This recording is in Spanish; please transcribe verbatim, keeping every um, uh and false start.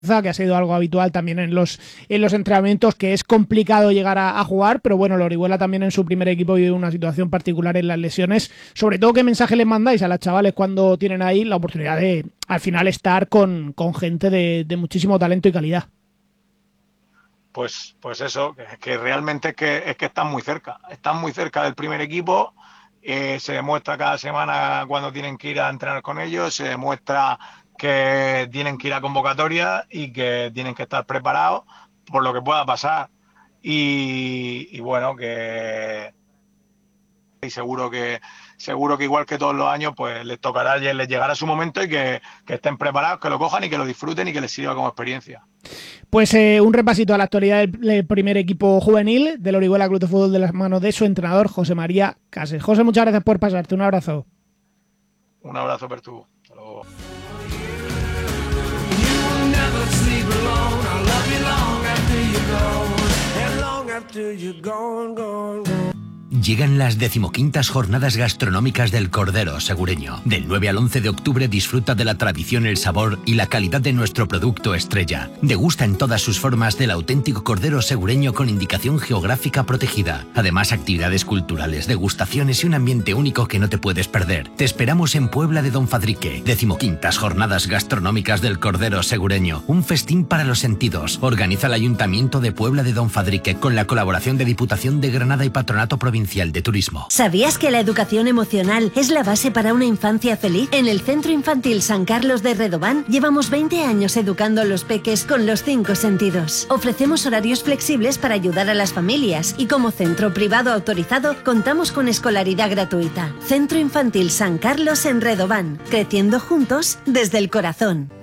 que ha sido algo habitual también en los, en los entrenamientos, que es complicado llegar a, a jugar, pero bueno, el Orihuela también en su primer equipo vive una situación particular en las lesiones. Sobre todo, ¿qué mensaje les mandáis a las chavales cuando tienen ahí la oportunidad de al final estar con, con gente de, de muchísimo talento y calidad? Pues, pues eso, que, que realmente es que, es que están muy cerca, están muy cerca del primer equipo. Eh, se demuestra cada semana cuando tienen que ir a entrenar con ellos, se demuestra que tienen que ir a convocatoria y que tienen que estar preparados por lo que pueda pasar. Y, y bueno, que y seguro que seguro que igual que todos los años, pues les tocará, les llegará su momento y que, que estén preparados, que lo cojan y que lo disfruten y que les sirva como experiencia. Pues eh, un repasito a la actualidad del, del primer equipo juvenil del Orihuela Club de Fútbol de las manos de su entrenador, José María Cases. José, muchas gracias por pasarte. Un abrazo. Un abrazo, Pertu. Hasta luego. Llegan las decimoquintas jornadas gastronómicas del Cordero Segureño. Del nueve al once de octubre disfruta de la tradición, el sabor y la calidad de nuestro producto estrella. Degusta en todas sus formas del auténtico Cordero Segureño con indicación geográfica protegida. Además, actividades culturales, degustaciones y un ambiente único que no te puedes perder. Te esperamos en Puebla de Don Fadrique. Decimoquintas jornadas gastronómicas del Cordero Segureño. Un festín para los sentidos. Organiza el Ayuntamiento de Puebla de Don Fadrique con la colaboración de Diputación de Granada y Patronato Provincial de Turismo. ¿Sabías que la educación emocional es la base para una infancia feliz? En el Centro Infantil San Carlos de Redován llevamos veinte años educando a los peques con los cinco sentidos. Ofrecemos horarios flexibles para ayudar a las familias y como centro privado autorizado contamos con escolaridad gratuita. Centro Infantil San Carlos en Redován, creciendo juntos desde el corazón.